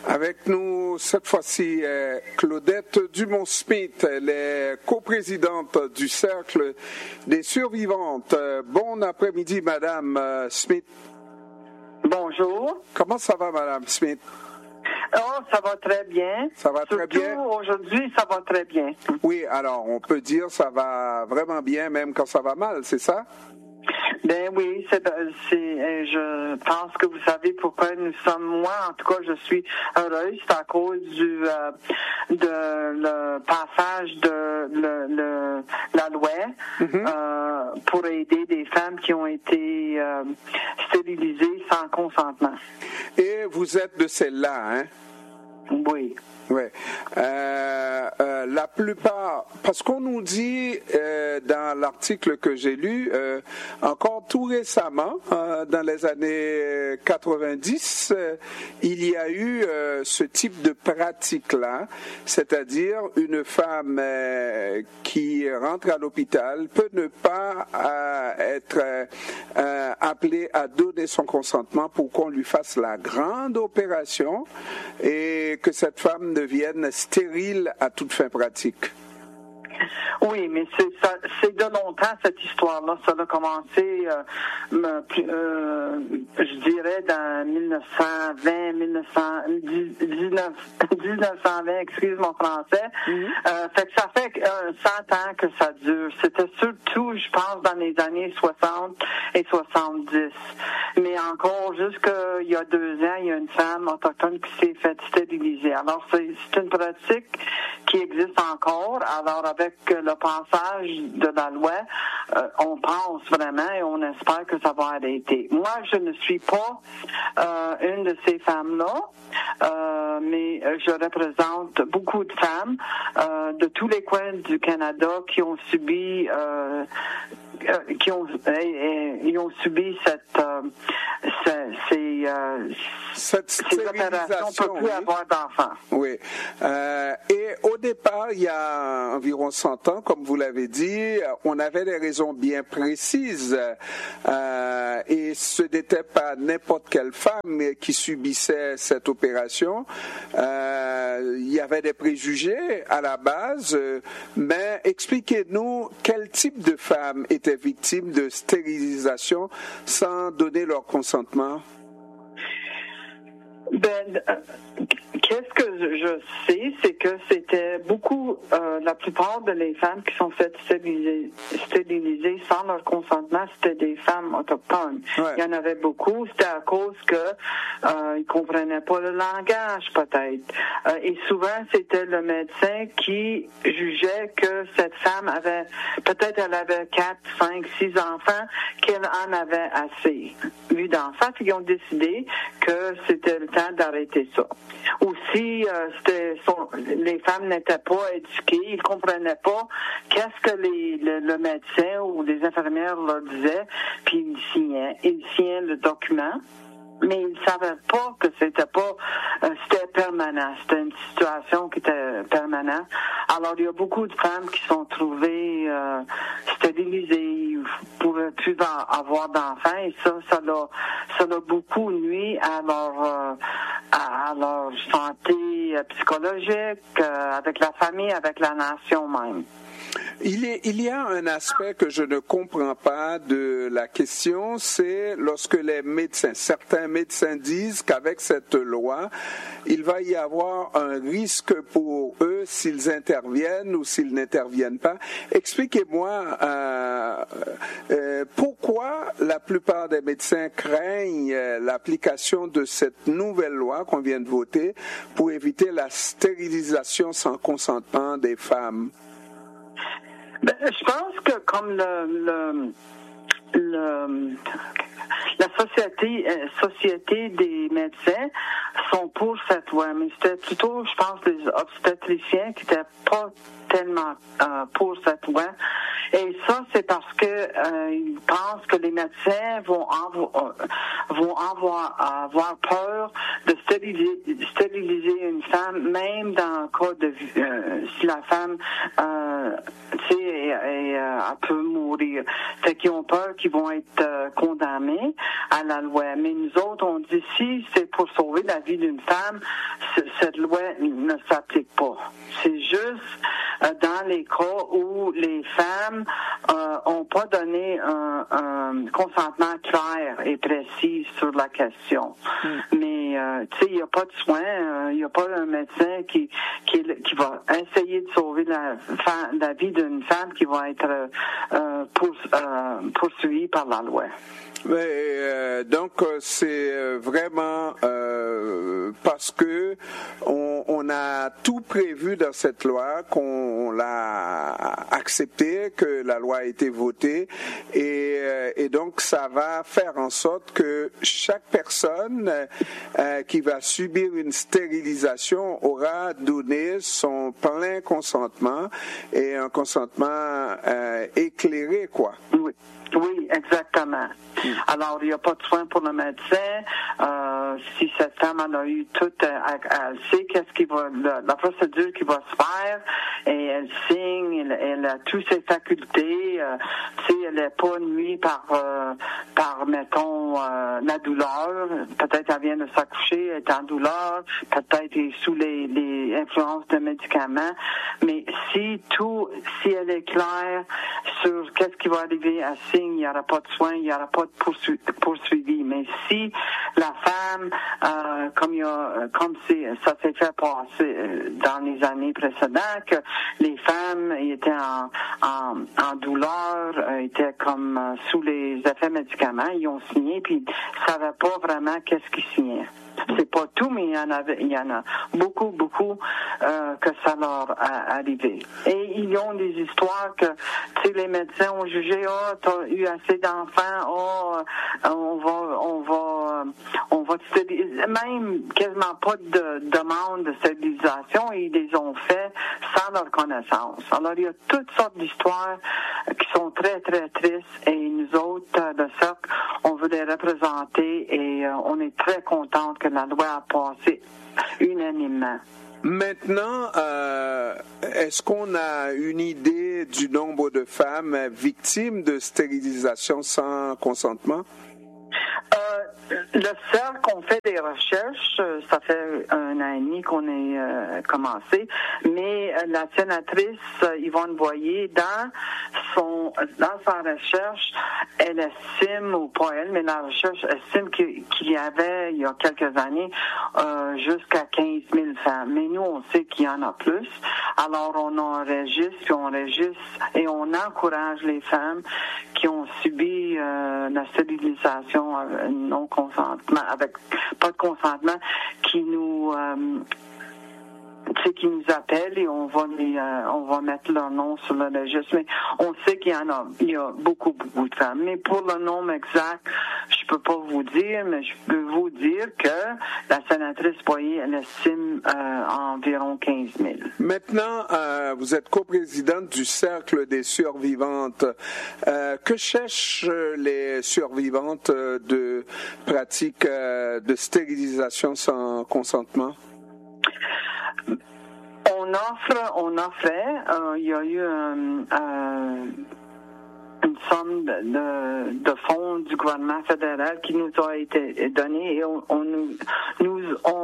Avec nous cette fois-ci Claudette Dumont-Smith, elle est coprésidente du Cercle des survivantes. Bon après-midi, Madame Smith. Bonjour. Comment ça va, Madame Smith? Oh, ça va très bien. Ça va très bien? Surtout aujourd'hui, ça va très bien. Oui, alors on peut dire ça va vraiment bien même quand ça va mal, c'est ça? Ben oui, je pense que vous savez pourquoi nous sommes, moi en tout cas, je suis heureuse, c'est à cause le passage de la loi pour aider des femmes qui ont été stérilisées sans consentement. Et vous êtes de celles-là, hein? Oui. Oui. La plupart, parce qu'on nous dit dans l'article que j'ai lu, encore tout récemment, dans les années 90, il y a eu ce type de pratique-là, c'est-à-dire une femme qui rentre à l'hôpital peut ne pas être appelée à donner son consentement pour qu'on lui fasse la grande opération et que cette femme devienne stérile à toute fin pratique. Oui, mais c'est de longtemps cette histoire-là. Ça a commencé, je dirais, dans 1920, excuse mon français. Fait que ça fait 100 ans que ça dure. C'était surtout, je pense, dans les années 60 et 70. Mais encore, jusqu'il y a 2 ans, il y a une femme autochtone qui s'est fait stériliser. Alors, c'est une pratique qui existe encore. Alors, avec le passage de la loi, on pense vraiment et on espère que ça va arrêter. Moi, je ne suis pas une de ces femmes-là, mais je représente beaucoup de femmes de tous les coins du Canada qui ont subi ces opérations pour ne plus avoir d'enfants. Oui. Et au départ, il y a environ 100 ans, comme vous l'avez dit, on avait des raisons bien précises et ce n'était pas n'importe quelle femme qui subissait cette opération. Il y avait des préjugés à la base, mais expliquez-nous quel type de femmes étaient victimes de stérilisation sans donner leur consentement. Qu'est-ce que je sais, c'est que c'était beaucoup, la plupart de les femmes qui sont faites stérilisées sans leur consentement, c'était des femmes autochtones. Ouais. Il y en avait beaucoup, c'était à cause que ils comprenaient pas le langage peut-être. Et souvent, c'était le médecin qui jugeait que cette femme avait, peut-être elle avait 4, 5, 6 enfants, qu'elle en avait assez. Vu d'enfants, ils ont décidé que c'était le temps d'arrêter ça. Aussi, les femmes n'étaient pas éduquées, ils ne comprenaient pas qu'est-ce que le médecin ou les infirmières leur disaient, puis ils signaient le document. Mais ils ne savaient pas que c'était permanent. C'était une situation qui était permanente. Alors, il y a beaucoup de femmes qui sont trouvées stérilisées, ils ne pouvaient plus avoir d'enfants et ça l'a beaucoup nuit à leur santé psychologique, avec la famille, avec la nation même. Il y a un aspect que je ne comprends pas de la question, c'est lorsque certains médecins disent qu'avec cette loi, il va y avoir un risque pour eux s'ils interviennent ou s'ils n'interviennent pas. Expliquez-moi pourquoi la plupart des médecins craignent l'application de cette nouvelle loi qu'on vient de voter pour éviter la stérilisation sans consentement des femmes. Je pense que comme la société des médecins sont pour cette loi, mais c'était plutôt, je pense, les obstétriciens qui n'étaient pas tellement pour cette loi. Et ça, c'est parce que ils pensent que les médecins vont avoir peur de stériliser stériliser une femme, même dans le cas de si la femme, elle peut mourir. Fait qu'ils ont peur qu'ils vont être condamnés à la loi. Mais nous autres, on dit si c'est pour sauver la vie d'une femme, cette loi ne s'applique pas. C'est juste dans les cas où les femmes ont pas donné un consentement clair et précis sur la question. Mais tu sais, il n'y a pas de soin, il n'y a pas un médecin qui va essayer de sauver la vie d'une femme qui va être poursuivie par la loi. Mais, donc c'est vraiment parce que on a tout prévu dans cette loi, qu'on l'a accepté, que la loi a été votée, et donc ça va faire en sorte que chaque personne qui va subir une stérilisation aura donné son plein consentement, et un consentement éclairé, quoi. Oui, exactement. Alors, il n'y a pas de soin pour le médecin. Si cette femme en a eu tout, elle sait qu'est-ce qui va, la procédure qui va se faire, et elle signe, elle a toutes ses facultés. Tu sais, elle n'est pas nuit par mettons, la douleur. Peut-être elle vient de s'accoucher, elle est en douleur. Peut-être elle est sous les influences de médicaments. Mais si elle est claire sur qu'est-ce qui va arriver, elle signe, il n'y aura pas de soins, il n'y aura pas de poursuivi. Mais si la femme, comme ça s'est fait passer dans les années précédentes, que les femmes étaient en douleur, étaient comme sous les effets médicaments, ils ont signé, puis ils ne savaient pas vraiment qu'est-ce qu'ils signaient. C'est pas tout, mais il y en a beaucoup que ça leur a arrivé. Et ils ont des histoires que, tu sais, les médecins ont jugé, t'as eu assez d'enfants, on va te stériliser. Même quasiment pas de demande de stérilisation, ils les ont fait sans leur connaissance. Alors, il y a toutes sortes d'histoires qui sont très, très tristes, et nous autres, de Cercle, on veut les représenter, et on est très contente que la loi a passé unanimement. Maintenant, est-ce qu'on a une idée du nombre de femmes victimes de stérilisation sans consentement? Le cercle, on fait des recherches, ça fait 1 an et demi qu'on est commencé, mais la sénatrice Yvonne Boyer, dans sa recherche, elle estime, ou pas elle, mais la recherche estime qu'il y avait, il y a quelques années, jusqu'à 15 000 femmes. Mais nous, on sait qu'il y en a plus. Alors, on enregistre, et on encourage les femmes qui ont subi la stérilisation non consentement, avec pas de consentement, qui nous appellent, et on va mettre leur nom sur le registre. Mais on sait qu'il y a beaucoup de femmes. Mais pour le nombre exact, je peux pas vous dire, mais je peux vous dire que la sénatrice Boyer, elle estime environ 15 000. Maintenant, vous êtes coprésidente du Cercle des survivantes. Que cherchent les survivantes de pratiques de stérilisation sans consentement? On offrait, il y a eu une somme de fonds du gouvernement fédéral qui nous a été donnée, et nous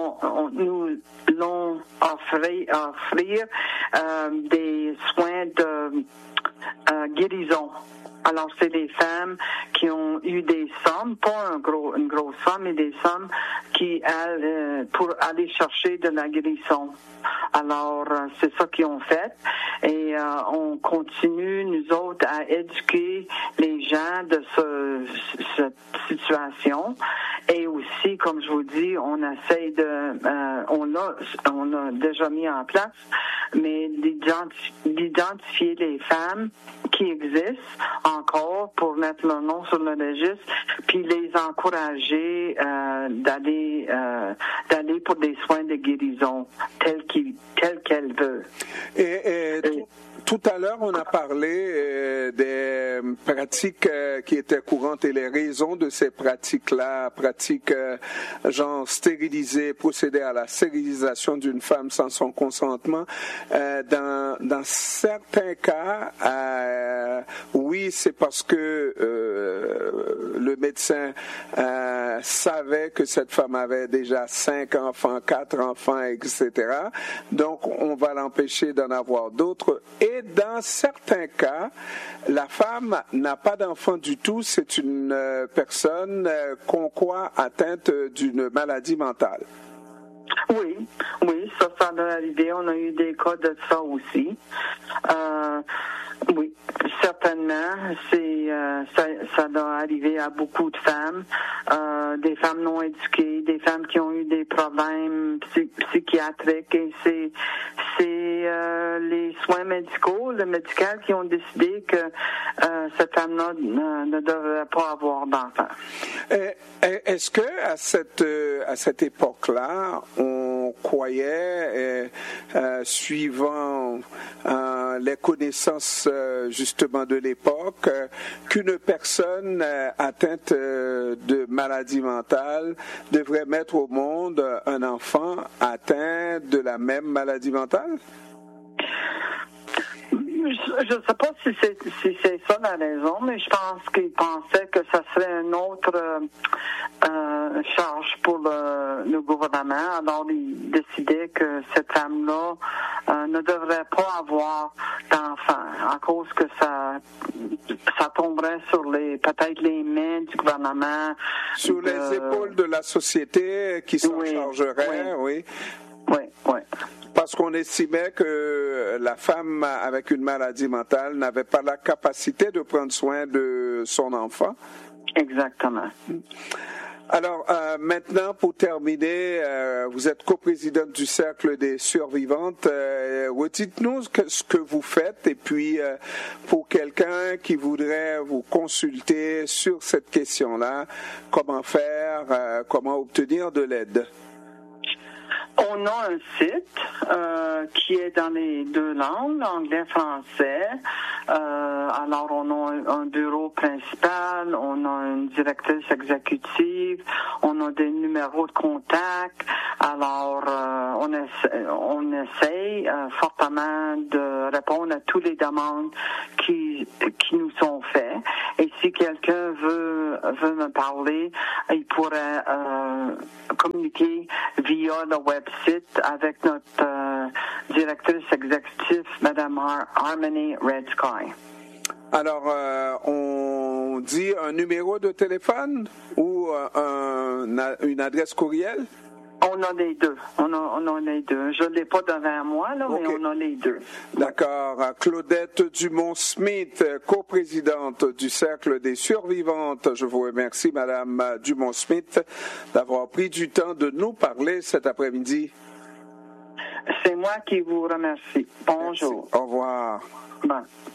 l'ont offrir des soins de guérison. Alors, c'est des femmes qui ont eu des sommes, pas une grosse somme, mais des sommes pour aller chercher de la guérison. Alors, c'est ça qu'ils ont fait. Et on continue, nous autres, à éduquer les gens de cette situation. Et aussi, comme je vous dis, on essaye on a déjà mis en place, mais d'identifier les femmes qui existent encore pour mettre leur nom sur le registre, puis les encourager d'aller pour des soins de guérison tels qu'elle veut. Et Tout à l'heure, on a parlé des pratiques qui étaient courantes et les raisons de ces pratiques-là, pratiques genre stériliser, procéder à la stérilisation d'une femme sans son consentement. Dans certains cas, oui, c'est parce que le médecin savait que cette femme avait déjà 5 enfants, 4 enfants, etc. Donc, on va l'empêcher d'en avoir d'autres. Et dans certains cas, la femme n'a pas d'enfant du tout. C'est une personne qu'on croit atteinte d'une maladie mentale. Oui, ça doit arriver. On a eu des cas de ça aussi. Oui, certainement, ça doit arriver à beaucoup de femmes, des femmes non éduquées, des femmes qui ont eu des problèmes psychiatriques, et c'est les soins médicaux, le médical, qui ont décidé que cette femme-là ne devrait pas avoir d'enfant. Est-ce que à cette époque-là, on croyait, suivant les connaissances justement de l'époque, qu'une personne atteinte de maladie mentale devrait mettre au monde un enfant atteint de la même maladie mentale? Je ne sais pas si c'est ça la raison, mais je pense qu'ils pensaient que ça serait une autre charge pour le gouvernement. Alors, ils décidaient que cette femme-là ne devrait pas avoir d'enfant, à cause que ça tomberait sur peut-être les mains du gouvernement. Sur les épaules de la société qui s'en chargerait, oui. Oui. Parce qu'on estimait que la femme avec une maladie mentale n'avait pas la capacité de prendre soin de son enfant. Exactement. Alors, maintenant, pour terminer, vous êtes coprésidente du Cercle des survivantes. Redites-nous ce que vous faites, et puis pour quelqu'un qui voudrait vous consulter sur cette question-là, comment faire, comment obtenir de l'aide? On a un site qui est dans les 2 langues, anglais et français. Alors, on a un bureau principal, on a une directrice exécutive, on a des numéros de contact. Alors, on essaye fortement de répondre à toutes les demandes qui nous sont faites. Et si quelqu'un veut me parler, il pourrait communiquer via le website avec notre directrice exécutive, Mme Harmony Red Sky. Alors, on dit un numéro de téléphone ou une adresse courriel? On a les deux. On a les deux. Je ne l'ai pas devant moi, là, okay. Mais on a les deux. D'accord. Claudette Dumont-Smith, coprésidente du Cercle des survivantes. Je vous remercie, Madame Dumont-Smith, d'avoir pris du temps de nous parler cet après-midi. C'est moi qui vous remercie. Bonjour. Merci. Au revoir. Bon.